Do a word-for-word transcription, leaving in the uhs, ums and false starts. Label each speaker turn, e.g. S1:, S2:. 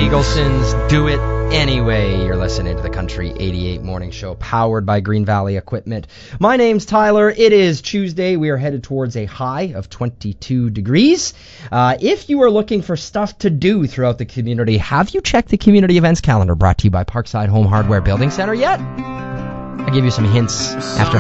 S1: Eaglesons, do it anyway. You're listening to the Country eighty-eight Morning Show, powered by Green Valley Equipment. My name's Tyler. It is Tuesday. We are headed towards a high of twenty-two degrees. Uh, if you are looking for stuff to do throughout the community, have you checked the community events calendar brought to you by Parkside Home Hardware Building Center yet? I'll give you some hints after